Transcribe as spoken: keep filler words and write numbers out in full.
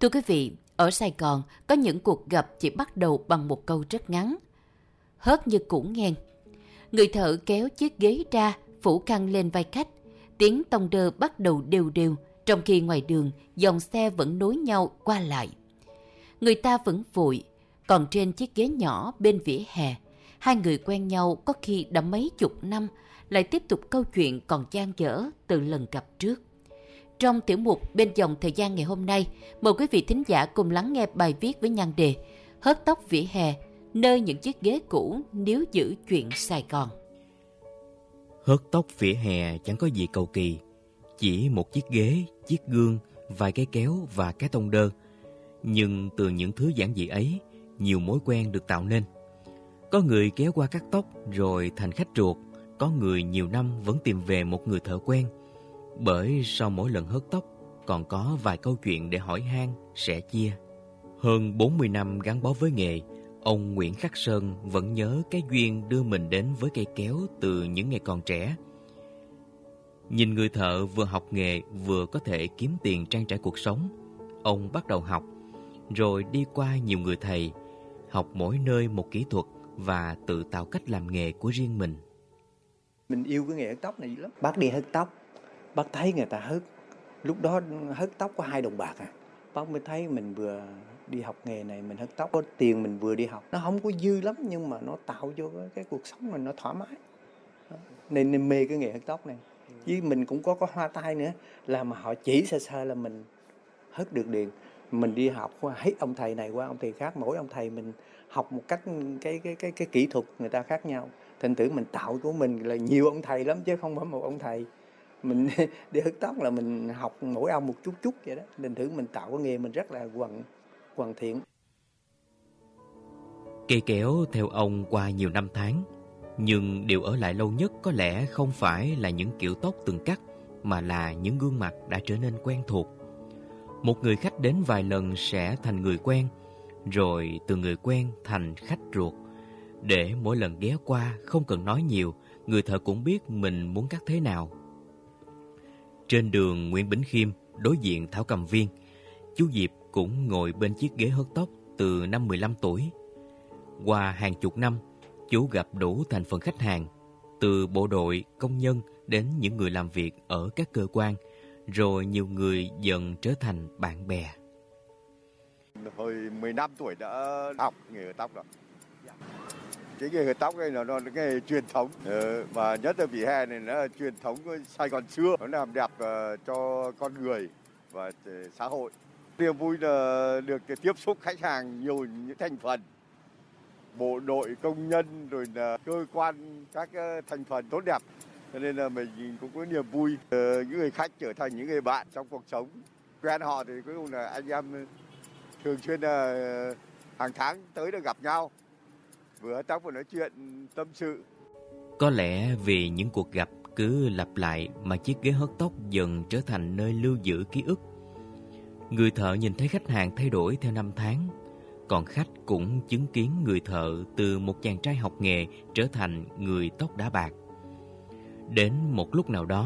Thưa quý vị, ở Sài Gòn có những cuộc gặp chỉ bắt đầu bằng một câu rất ngắn. Hớt như củ nghen. Người thợ kéo chiếc ghế ra, phủ khăn lên vai khách. Tiếng tông đơ bắt đầu đều đều, trong khi ngoài đường dòng xe vẫn nối nhau qua lại. Người ta vẫn vội, còn trên chiếc ghế nhỏ bên vỉa hè, hai người quen nhau có khi đã mấy chục năm, lại tiếp tục câu chuyện còn dang dở từ lần gặp trước. Trong tiểu mục Bên dòng thời gian ngày hôm nay, mời quý vị thính giả cùng lắng nghe bài viết với nhan đề Hớt tóc vỉa hè, nơi những chiếc ghế cũ níu giữ chuyện Sài Gòn. Hớt tóc vỉa hè chẳng có gì cầu kỳ, chỉ một chiếc ghế, chiếc gương, vài cái kéo và cái tông đơ. Nhưng từ những thứ giản dị ấy, nhiều mối quen được tạo nên. Có người kéo qua cắt tóc rồi thành khách ruột, có người nhiều năm vẫn tìm về một người thợ quen. Bởi sau mỗi lần hớt tóc, còn có vài câu chuyện để hỏi han, sẻ chia. Hơn bốn mươi năm gắn bó với nghề, ông Nguyễn Khắc Sơn vẫn nhớ cái duyên đưa mình đến với cây kéo từ những ngày còn trẻ. Nhìn người thợ vừa học nghề vừa có thể kiếm tiền trang trải cuộc sống, ông bắt đầu học, rồi đi qua nhiều người thầy, học mỗi nơi một kỹ thuật và tự tạo cách làm nghề của riêng mình. Mình yêu cái nghề hớt tóc này lắm. Bác đi hớt tóc, bác thấy người ta hớt, lúc đó hớt tóc có hai đồng bạc à. Bác mới thấy mình vừa đi học nghề này, mình hớt tóc có tiền, mình vừa đi học. Nó không có dư lắm nhưng mà nó tạo cho cái, cái cuộc sống mình nó thoải mái. Nên, nên mê cái nghề hớt tóc này. Chứ mình cũng có có hoa tai nữa, là mà họ chỉ sơ sơ là mình hớt được liền. Mình đi học hết ông thầy này qua ông thầy khác, mỗi ông thầy mình học một cách cái cái cái cái kỹ thuật người ta khác nhau. Thành thử mình tạo của mình là nhiều ông thầy lắm chứ không phải một ông thầy. Mình đi hớt tóc là mình học mỗi ông một chút chút vậy đó. Thành thử mình tạo cái nghề mình rất là hoàn hoàn thiện. Cây kéo theo ông qua nhiều năm tháng, nhưng điều ở lại lâu nhất có lẽ không phải là những kiểu tóc từng cắt, mà là những gương mặt đã trở nên quen thuộc. Một người khách đến vài lần sẽ thành người quen, rồi từ người quen thành khách ruột. Để mỗi lần ghé qua không cần nói nhiều, người thợ cũng biết mình muốn cắt thế nào. Trên đường Nguyễn Bỉnh Khiêm, đối diện Thảo Cầm Viên, chú Diệp cũng ngồi bên chiếc ghế hớt tóc từ năm mười lăm tuổi. Qua hàng chục năm, chú gặp đủ thành phần khách hàng, từ bộ đội, công nhân đến những người làm việc ở các cơ quan, rồi nhiều người dần trở thành bạn bè. Hồi mười lăm tuổi đã học nghề tóc rồi. Cái nghề tóc này là nó cái nghề truyền thống, ừ, và nhất là vỉa hè này nó là truyền thống của Sài Gòn xưa, nó làm đẹp uh, cho con người và uh, xã hội. Niềm vui là được tiếp xúc khách hàng nhiều những thành phần, bộ đội, công nhân, rồi là cơ quan, các uh, thành phần tốt đẹp. Cho nên là mình cũng có niềm vui, uh, những người khách trở thành những người bạn trong cuộc sống. Quen họ thì cuối cùng là anh em thường xuyên là uh, hàng tháng tới được gặp nhau, vừa tóc vừa nói chuyện tâm sự. Có lẽ vì những cuộc gặp cứ lặp lại mà chiếc ghế hớt tóc dần trở thành nơi lưu giữ ký ức. Người thợ nhìn thấy khách hàng thay đổi theo năm tháng, còn khách cũng chứng kiến người thợ từ một chàng trai học nghề trở thành người tóc đã bạc. Đến một lúc nào đó,